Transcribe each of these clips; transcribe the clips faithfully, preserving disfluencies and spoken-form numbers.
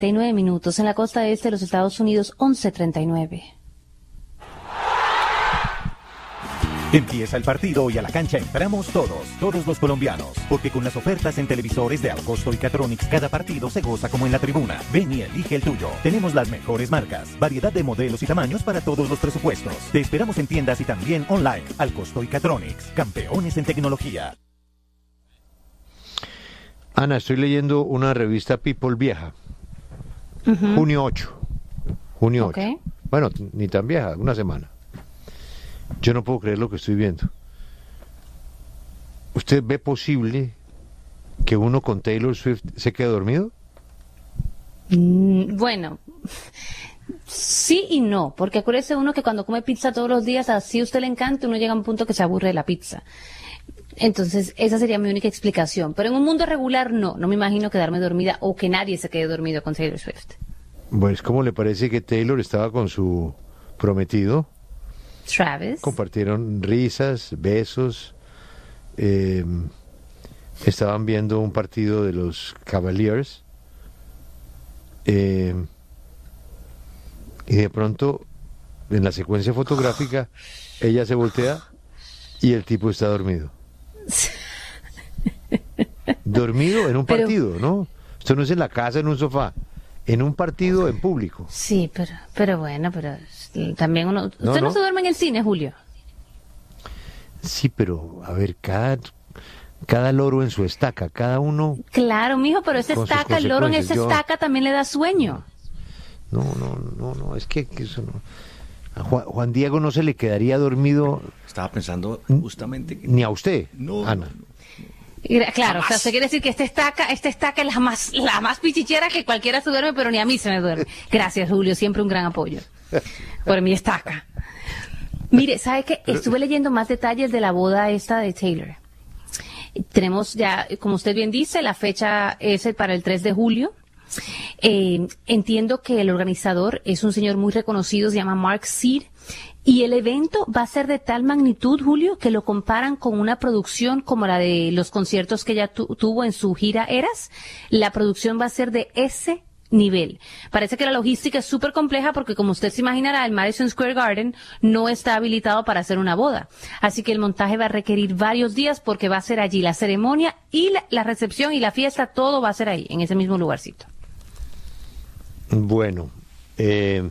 y nueve minutos. En la costa este de los Estados Unidos, once treinta y nueve. Empieza el partido y a la cancha entramos todos, todos los colombianos, porque con las ofertas en televisores de Alcosto y Catronics, cada partido se goza como en la tribuna. Ven y elige el tuyo. Tenemos las mejores marcas, variedad de modelos y tamaños para todos los presupuestos. Te esperamos en tiendas y también online. Alcosto y Catronics, campeones en tecnología. Ana, estoy leyendo una revista People vieja, uh-huh. junio ocho, junio okay. ocho. Bueno, ni tan vieja, una semana. Yo no puedo creer lo que estoy viendo. ¿Usted ve posible que uno con Taylor Swift se quede dormido? Mm, bueno, sí y no, porque acuérdese uno que cuando come pizza todos los días, así a usted le encanta, uno llega a un punto que se aburre de la pizza. Entonces, esa sería mi única explicación. Pero en un mundo regular, no, no me imagino quedarme dormida o que nadie se quede dormido con Taylor Swift. Pues, ¿cómo le parece que Taylor estaba con su prometido? Travis. Compartieron risas, besos, eh, estaban viendo un partido de los Cavaliers eh, y de pronto en la secuencia fotográfica ella se voltea y el tipo está dormido. Dormido en un pero, partido, ¿no? Esto no es en la casa, en un sofá, en un partido en público. Sí, pero, pero bueno, pero también uno... ¿Usted no, no, no se duerme en el cine, Julio? Sí, pero, a ver, cada, cada loro en su estaca, cada uno... Claro, mijo, pero esa estaca, el loro en esa Yo... estaca también le da sueño. No, no, no, no, es que, que eso no... A Juan, Juan Diego no se le quedaría dormido... Estaba pensando justamente... Que... Ni a usted, no, Ana. No, no. Claro, jamás. O sea, se quiere decir que esta estaca, esta estaca es la más, la más pichichera, que cualquiera se duerme, pero ni a mí se me duerme. Gracias, Julio, siempre un gran apoyo por mi estaca. Mire, ¿sabe qué? Estuve leyendo más detalles de la boda esta de Taylor. Tenemos ya, como usted bien dice, la fecha es para el tres de julio. Eh, entiendo que el organizador es un señor muy reconocido, se llama Mark Seed. Y el evento va a ser de tal magnitud, Julio, que lo comparan con una producción como la de los conciertos que ella tu- tuvo en su gira Eras. La producción va a ser de ese nivel. Parece que la logística es súper compleja porque, como usted se imaginará, el Madison Square Garden no está habilitado para hacer una boda. Así que el montaje va a requerir varios días porque va a ser allí la ceremonia y la, la recepción y la fiesta, todo va a ser ahí, en ese mismo lugarcito. Bueno, eh...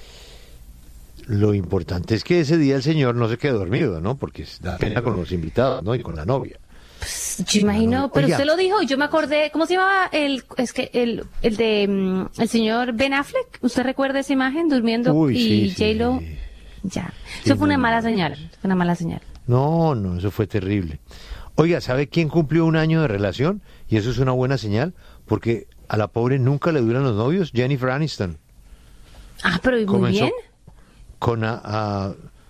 lo importante es que ese día el señor no se quede dormido, ¿no? Porque da pena con los invitados, ¿no? Y con la novia. Pues, yo imagino, pero Oiga. Usted lo dijo, yo me acordé, ¿cómo se llamaba el, es que el, el de, um, el señor Ben Affleck? ¿Usted recuerda esa imagen durmiendo Uy, y sí, J-Lo? Sí. Ya, sí, eso fue una no, mala no, señal, fue una mala señal. No, no, eso fue terrible. Oiga, ¿sabe quién cumplió un año de relación? Y eso es una buena señal, porque a la pobre nunca le duran los novios, Jennifer Aniston. Ah, pero muy Comenzó bien. Con a, a,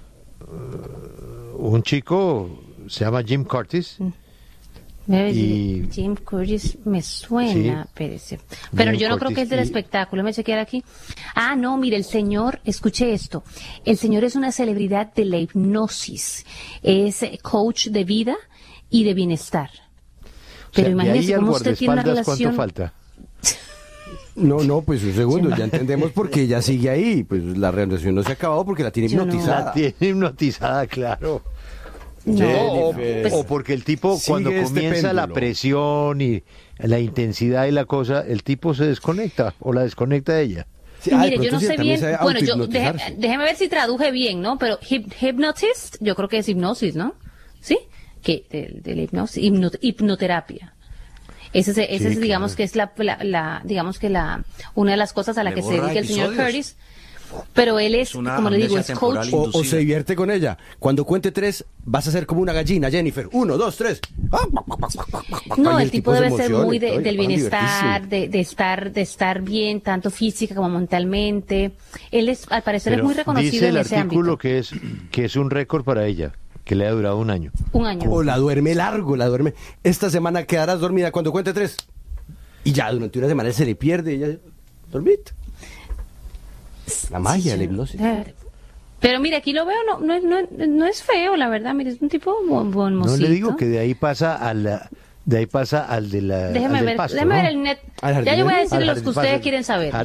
uh, un chico, se llama Jim Curtis. Y... Jim Curtis me suena, sí, espérese. Pero Jim yo no Curtis creo que es del y... espectáculo, me chequear aquí. Ah, no, mire, el señor, escuche esto, el señor es una celebridad de la hipnosis, es coach de vida y de bienestar. Pero o sea, imagínese cómo usted tiene una relación... ¿Cuánto falta? No, no, pues un segundo, ya entendemos por qué ella sigue ahí. Pues la relación no se ha acabado porque la tiene Yo hipnotizada. No. La tiene hipnotizada, claro. No, o, pues, o porque el tipo, cuando comienza este la presión y la intensidad y la cosa, el tipo se desconecta o la desconecta de ella. Sí, ah, mire, yo no sé bien, bueno, yo deje, déjeme ver si traduje bien, ¿no? Pero hip, hypnotist, yo creo que es hipnosis, ¿no? ¿Sí? Que de, de la hipnosis, hipno, hipnoterapia. Ese, ese sí, es, claro. digamos que es la, la, la, digamos que la, una de las cosas a la que se dedica el señor Curtis. Pero él es, es como le digo, es coach. O, o se divierte con ella. Cuando cuente tres, vas a ser como una gallina, Jennifer. Uno, dos, tres. No, el, el tipo, tipo debe ser muy de, del bienestar, de, de estar, de estar bien, tanto física como mentalmente. Él es, al parecer, Pero es muy reconocido en ese ámbito. Dice el artículo que es, que es un récord para ella, que le ha durado un año. Un año. O la duerme largo, la duerme. Esta semana quedarás dormida cuando cuente tres. Y ya durante una semana se le pierde, ella dormita. La magia de la hipnosis. Pero mire, aquí lo veo, no, no, no, no es feo, la verdad. Mire, es un tipo buen, buen mocito. No le digo que de ahí pasa a la, De ahí pasa al de la, Déjeme al del ver, pasto, déjeme ¿no? ver el net. Al Ya jardín yo voy a del- decirle al los jardín que ustedes pasto. quieren saber.